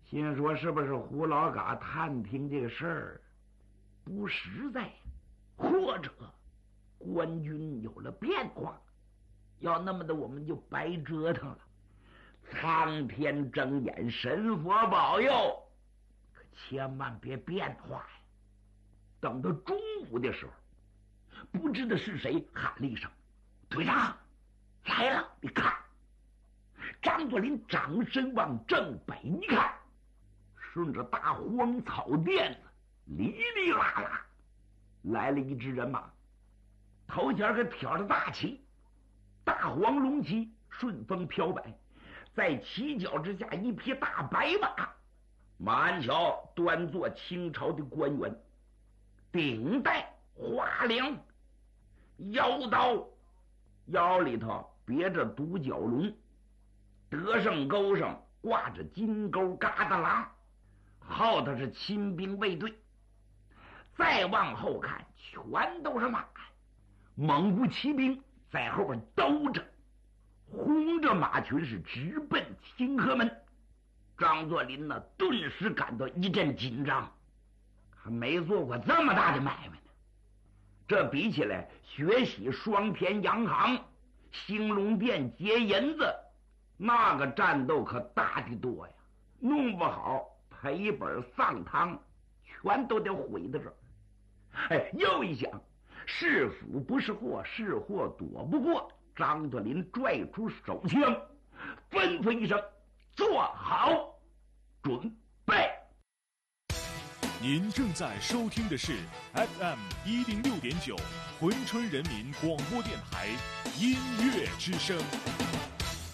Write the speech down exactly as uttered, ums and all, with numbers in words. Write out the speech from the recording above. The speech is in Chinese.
心说是不是胡老嘎探听这个事儿不实在，或者官军有了变化，要那么的我们就白折腾了。苍天睁眼，神佛保佑，可千万别变化呀！等到中午的时候，不知道是谁喊了一声：“队长来了！”你看，张作霖掌身往正北一看，顺着大荒草甸子，哩哩啦啦来了一支人马，头前可挑着大旗，大黄龙旗顺风飘摆，在旗脚之下一匹大白马，马鞍桥端坐清朝的官员，顶戴花梁，腰刀，腰里头别着独角龙，德胜钩上挂着金钩疙瘩郎，后头是亲兵卫队。再往后看，全都是马，蒙古骑兵在后边兜着，轰着马群是直奔清河门。张作霖呢，顿时感到一阵紧张，还没做过这么大的买卖呢。这比起来，学习双田洋行、兴隆店劫银子，那个战斗可大的多呀！弄不好赔本丧汤，全都得毁在这儿。哎，又一想，是福不是祸，是祸躲不过。张作霖拽出手枪，吩咐一声：“坐好，准备。” 您正在收听的是 F M 一零六点九，珲春人民广播电台音乐之声。